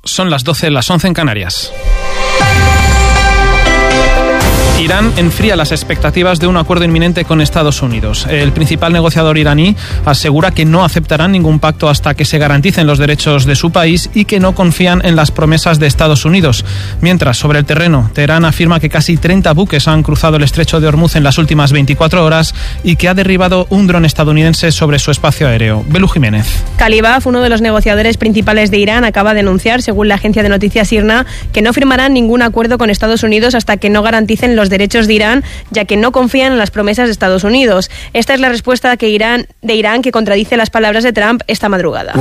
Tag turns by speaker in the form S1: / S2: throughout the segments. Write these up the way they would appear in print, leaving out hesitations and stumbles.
S1: Son las 12, las 11 en Canarias. Irán enfría las expectativas de un acuerdo inminente con Estados Unidos. El principal negociador iraní asegura que no aceptarán ningún pacto hasta que se garanticen los derechos de su país y que no confían en las promesas de Estados Unidos. Mientras, sobre el terreno, Teherán afirma que casi 30 buques han cruzado el estrecho de Hormuz en las últimas 24 horas y que ha derribado un dron estadounidense sobre su espacio aéreo. Belu Jiménez.
S2: Khalibaf, uno de los negociadores principales de Irán, acaba de anunciar, según la agencia de noticias IRNA, que no firmarán ningún acuerdo con Estados Unidos hasta que no garanticen los derechos de Irán, ya que no confían en las promesas de Estados Unidos. Esta es la respuesta de Irán que contradice las palabras de Trump esta madrugada.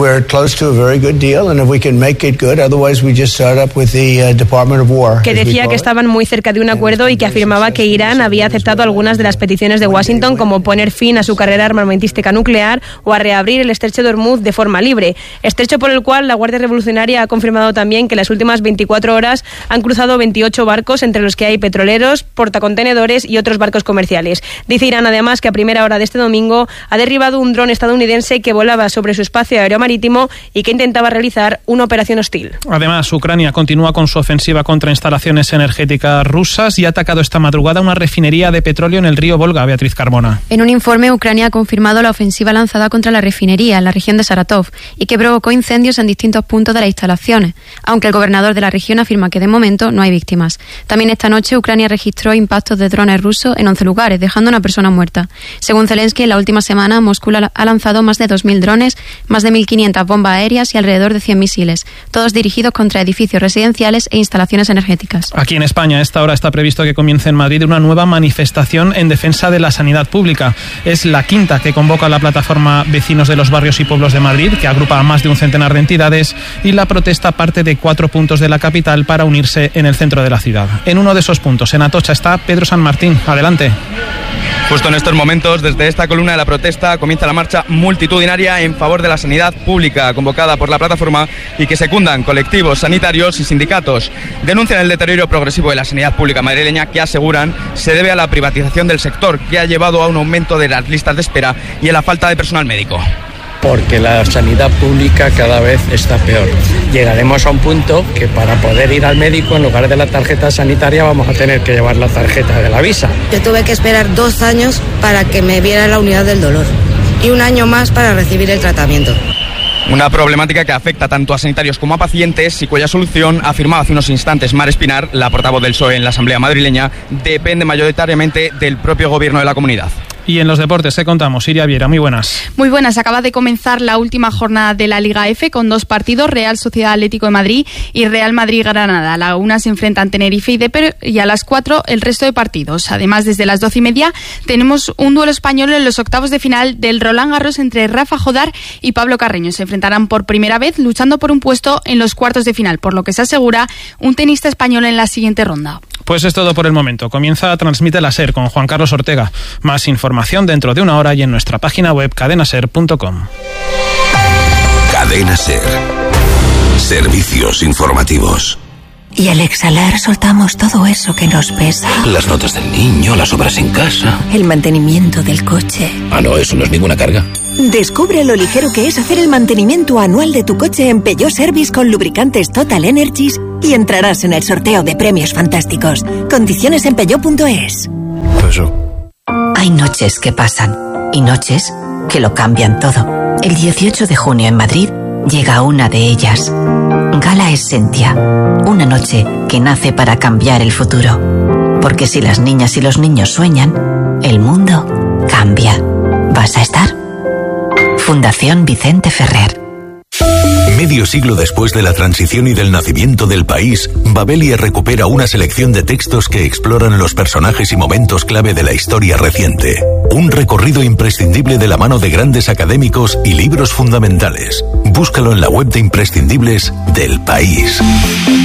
S2: Que decía que estaban muy cerca de un acuerdo y que afirmaba que Irán había aceptado algunas de las peticiones de Washington, como poner fin a su carrera armamentística nuclear o a reabrir el estrecho de Hormuz de forma libre. Estrecho por el cual la Guardia Revolucionaria ha confirmado también que en las últimas 24 horas han cruzado 28 barcos, entre los que hay petroleros, portacontenedores y otros barcos comerciales. Dice Irán además que a primera hora de este domingo ha derribado un dron estadounidense que volaba sobre su espacio aéreo marítimo y que intentaba realizar una operación hostil.
S1: Además, Ucrania continúa con su ofensiva contra instalaciones energéticas rusas y ha atacado esta madrugada una refinería de petróleo en el río Volga. Beatriz Carmona.
S3: En un informe, Ucrania ha confirmado la ofensiva lanzada contra la refinería en la región de Saratov y que provocó incendios en distintos puntos de las instalaciones, aunque el gobernador de la región afirma que de momento no hay víctimas. También esta noche Ucrania registró impactos de drones rusos en 11 lugares, dejando a una persona muerta. Según Zelensky, en la última semana Moscú ha lanzado más de 2.000 drones, más de 1.500 bombas aéreas y alrededor de 100 misiles, todos dirigidos contra edificios residenciales e instalaciones energéticas.
S1: Aquí en España, a esta hora está previsto que comience en Madrid una nueva manifestación en defensa de la sanidad pública. Es la quinta que convoca la plataforma Vecinos de los Barrios y Pueblos de Madrid, que agrupa a más de un centenar de entidades, y la protesta parte de 4 puntos de la capital para unirse en el centro de la ciudad. En uno de esos puntos, en Atocha, está Pedro San Martín. Adelante.
S4: Justo en estos momentos, desde esta columna de la protesta, comienza la marcha multitudinaria en favor de la sanidad pública, convocada por la plataforma y que secundan colectivos sanitarios y sindicatos. Denuncian el deterioro progresivo de la sanidad pública madrileña, que aseguran se debe a la privatización del sector, que ha llevado a un aumento de las listas de espera y a la falta de personal médico.
S5: Porque la sanidad pública cada vez está peor. Llegaremos a un punto que para poder ir al médico, en lugar de la tarjeta sanitaria, vamos a tener que llevar la tarjeta de la visa.
S6: Yo tuve que esperar 2 años para que me viera la unidad del dolor y 1 año más para recibir el tratamiento.
S4: Una problemática que afecta tanto a sanitarios como a pacientes y cuya solución, afirmaba hace unos instantes Mar Espinar, la portavoz del PSOE en la Asamblea madrileña, depende mayoritariamente del propio gobierno de la comunidad.
S1: Y en los deportes, ¿qué contamos? Iria Viera, muy buenas.
S7: Muy buenas, acaba de comenzar la última jornada de la Liga F con 2 partidos, Real Sociedad Atlético de Madrid y Real Madrid-Granada. A la 1 se enfrentan Tenerife y Depor y a las 4 el resto de partidos. Además, desde las 12:30 tenemos un duelo español en los octavos de final del Roland Garros entre Rafa Jodar y Pablo Carreño. Se enfrentarán por primera vez luchando por un puesto en los cuartos de final, por lo que se asegura un tenista español en la siguiente ronda.
S1: Pues es todo por el momento. Comienza Transmite la SER con Juan Carlos Ortega. Más información dentro de 1 hora y en nuestra página web cadenaser.com.
S8: Cadena SER. Servicios informativos.
S9: Y al exhalar soltamos todo eso que nos pesa.
S8: Las notas del niño, las obras en casa.
S9: El mantenimiento del coche.
S8: Ah, no, eso no es ninguna carga.
S9: Descubre lo ligero que es hacer el mantenimiento anual de tu coche en Peugeot Service con lubricantes Total Energies y entrarás en el sorteo de premios fantásticos. Condiciones en peugeot.es.
S10: Hay noches que pasan y noches que lo cambian todo. El 18 de junio en Madrid llega una de ellas. Gala Essentia, una noche que nace para cambiar el futuro. Porque si las niñas y los niños sueñan, el mundo cambia. ¿Vas a estar? Fundación Vicente Ferrer.
S8: Medio siglo después de la transición y del nacimiento del país, Babelia recupera una selección de textos que exploran los personajes y momentos clave de la historia reciente. Un recorrido imprescindible de la mano de grandes académicos y libros fundamentales. Búscalo en la web de imprescindibles del País.